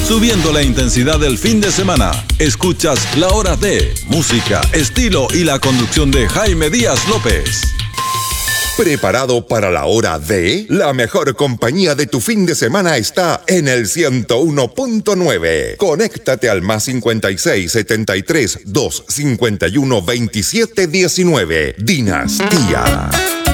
subiendo la intensidad del fin de semana. Escuchas La Hora de música, estilo y la conducción de Jaime Díaz López. ¿Preparado para la hora de? La mejor compañía de tu fin de semana está en el 101.9. Conéctate al más 56 73 251 27 19. Dinastía.